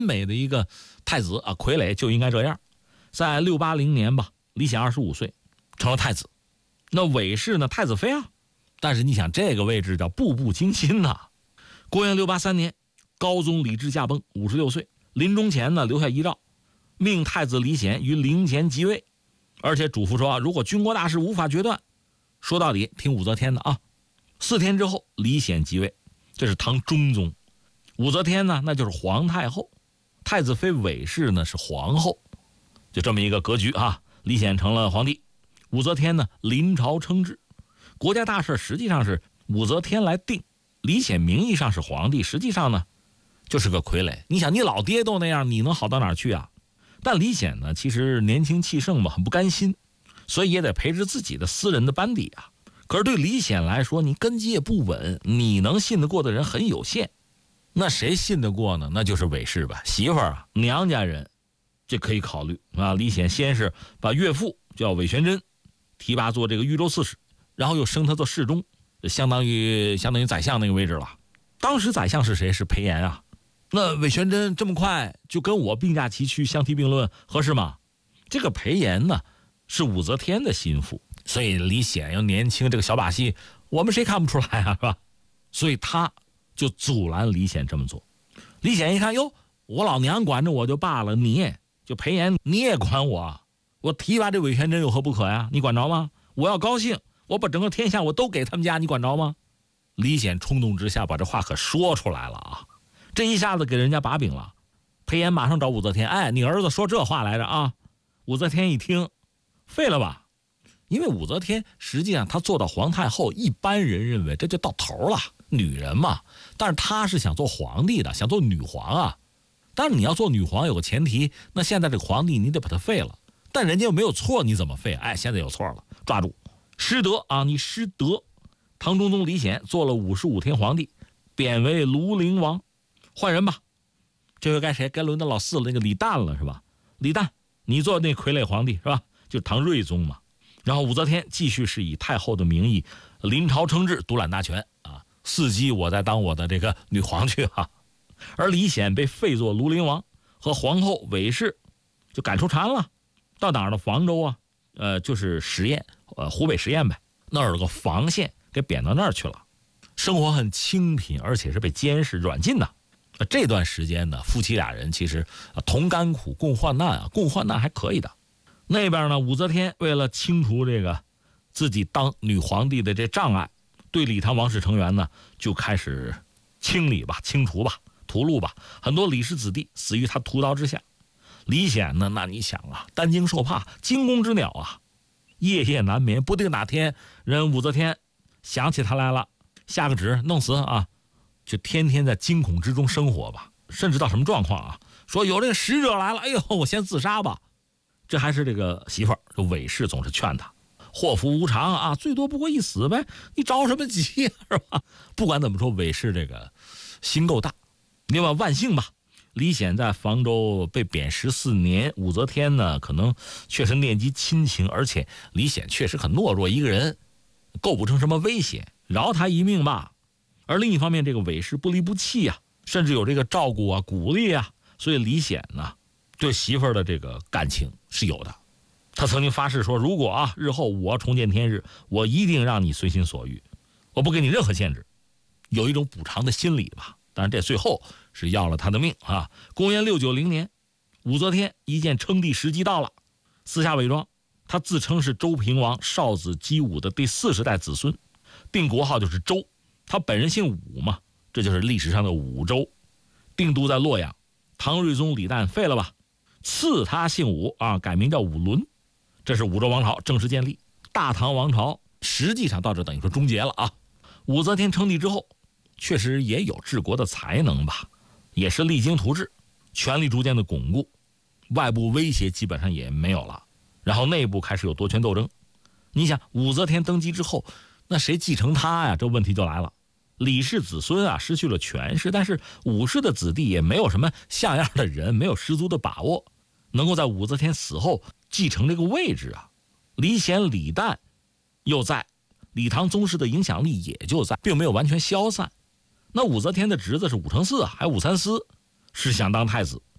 美的一个太子啊，傀儡就应该这样。在680年吧，李显25岁，成了太子。那韦氏呢，太子妃啊。但是你想，这个位置叫步步惊心呐。公元683年，高宗李治驾崩，56岁，临终前呢，留下遗诏，命太子李显于陵前即位，而且嘱咐说，如果军国大事无法决断，说到底听武则天的啊。4天之后，李显即位，这是唐中宗。武则天呢，那就是皇太后，太子妃韦氏呢是皇后，就这么一个格局啊。李显成了皇帝，武则天呢临朝称制，国家大事实际上是武则天来定，李显名义上是皇帝，实际上呢就是个傀儡。你想，你老爹都那样，你能好到哪儿去啊？但李显呢，其实年轻气盛嘛，很不甘心，所以也得培植自己的私人的班底啊。可是对李显来说，你根基也不稳，你能信得过的人很有限。那谁信得过呢？那就是韦氏吧，媳妇儿啊，娘家人，这可以考虑啊。李显先是把岳父叫韦玄真提拔做这个豫州刺史，然后又升他做侍中，相当于宰相那个位置了。当时宰相是谁？是裴炎啊。那韦玄真这么快就跟我并驾齐驱，相提并论，合适吗？这个裴炎呢，是武则天的心腹，所以李显又年轻，这个小把戏我们谁看不出来啊，是吧？所以他就阻拦李显这么做。李显一看，哟，我老娘管着我就罢了，你就裴炎你也管我提拔这韦玄真有何不可呀？你管着吗？我要高兴，我把整个天下我都给他们家，你管着吗？李显冲动之下把这话可说出来了啊，这一下子给人家把柄了。裴炎马上找武则天，哎，你儿子说这话来着啊。武则天一听，废了吧。因为武则天实际上她做到皇太后，一般人认为这就到头了，女人嘛。但是她是想做皇帝的，想做女皇啊。但是你要做女皇有个前提，那现在这个皇帝你得把他废了，但人家又没有错，你怎么废？哎，现在有错了，抓住失德啊！你失德。唐中宗李显做了55天皇帝，贬为庐陵王，换人吧。这回该谁？该轮到老四了，那个李旦了，是吧？李旦，你做那傀儡皇帝是吧？就是唐睿宗嘛。然后武则天继续是以太后的名义临朝称制，独揽大权啊，伺机我再当我的这个女皇去啊。而李显被废作庐陵王，和皇后韦氏就赶出长安了，到哪儿呢？房州啊，就是十堰，湖北十堰呗，那儿有个房县，给贬到那儿去了，生活很清贫，而且是被监视软禁的。这段时间呢，夫妻俩人其实同甘苦共患难啊，共患难还可以的。那边呢，武则天为了清除这个自己当女皇帝的这障碍，对李唐王室成员呢就开始清理吧、清除吧、屠戮吧，很多李氏子弟死于他屠刀之下。李显呢，那你想啊，担惊受怕，惊弓之鸟啊，夜夜难眠，不定哪天人武则天想起他来了，下个旨弄死啊，就天天在惊恐之中生活吧。甚至到什么状况啊？说有这个使者来了，哎呦，我先自杀吧。这还是这个媳妇儿，这韦氏总是劝他，祸福无常啊，最多不过一死呗，你着什么急啊，是吧？不管怎么说，韦氏这个心够大。另外万幸吧，李显在房州被贬14年，武则天呢可能确实念及亲情，而且李显确实很懦弱一个人，构不成什么威胁，饶他一命吧。而另一方面，这个韦氏不离不弃啊，甚至有这个照顾啊、鼓励啊，所以李显呢对媳妇儿的这个感情是有的。他曾经发誓说，如果啊日后我重见天日，我一定让你随心所欲，我不给你任何限制，有一种补偿的心理吧。当然这最后是要了他的命啊。公元690年，武则天一见称帝时机到了，私下伪装，他自称是周平王少子姬武的第40代子孙，定国号就是周，他本人姓武嘛，这就是历史上的武周，定都在洛阳。唐睿宗李旦废了吧，赐他姓武啊，改名叫武伦，这是武周王朝正式建立，大唐王朝实际上到这等于说终结了啊。武则天称帝之后，确实也有治国的才能吧，也是励精图治，权力逐渐的巩固，外部威胁基本上也没有了，然后内部开始有夺权斗争。你想武则天登基之后，那谁继承他呀？这问题就来了。李氏子孙啊失去了权势，但是武氏的子弟也没有什么像样的人，没有十足的把握能够在武则天死后继承这个位置啊。李显、李旦又在，李唐宗室的影响力也就在，并没有完全消散。那武则天的侄子是武承嗣啊，还有武三思是想当太子，